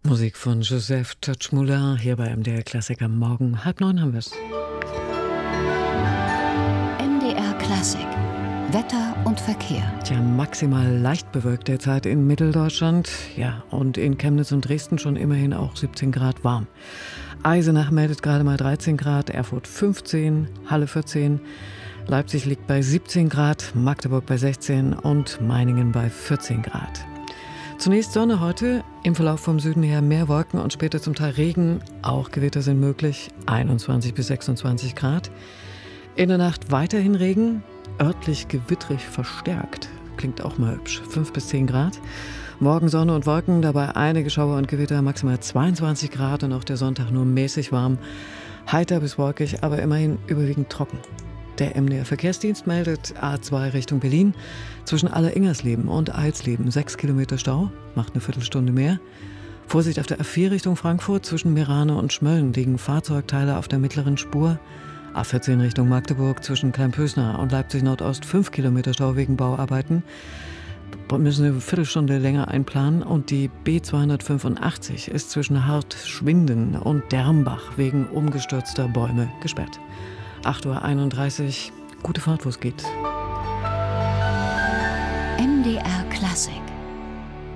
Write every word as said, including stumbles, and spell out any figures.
Musik von Joseph Tadchmoula hier bei M D R Klassik am Morgen. Halb neun haben wir es. M D R Klassik. Wetter und Verkehr. Tja, maximal leicht bewölkt derzeit in Mitteldeutschland. Ja, und in Chemnitz und Dresden schon immerhin auch siebzehn Grad warm. Eisenach meldet gerade mal dreizehn Grad, Erfurt fünfzehn, Halle vierzehn. Leipzig liegt bei siebzehn Grad, Magdeburg bei sechzehn und Meiningen bei vierzehn Grad. Zunächst Sonne heute, im Verlauf vom Süden her mehr Wolken und später zum Teil Regen. Auch Gewitter sind möglich, einundzwanzig bis sechsundzwanzig Grad. In der Nacht weiterhin Regen, örtlich gewittrig verstärkt. Klingt auch mal hübsch, fünf bis zehn Grad. Morgen Sonne und Wolken, dabei einige Schauer und Gewitter, maximal zweiundzwanzig Grad und auch der Sonntag nur mäßig warm. Heiter bis wolkig, aber immerhin überwiegend trocken. Der M D R-Verkehrsdienst meldet A zwei Richtung Berlin. Zwischen Aller-Ingersleben und Eilsleben sechs Kilometer Stau, macht eine Viertelstunde mehr. Vorsicht auf der A vier Richtung Frankfurt. Zwischen Meerane und Schmölln liegen Fahrzeugteile auf der mittleren Spur. A vierzehn Richtung Magdeburg zwischen Kleinpösner und Leipzig Nordost fünf Kilometer Stau wegen Bauarbeiten. Wir müssen eine Viertelstunde länger einplanen. Und die B zweihundertfünfundachtzig ist zwischen Hart-Schwinden und Dermbach wegen umgestürzter Bäume gesperrt. acht Uhr einunddreißig, gute Fahrt, wo es geht. M D R Klassik.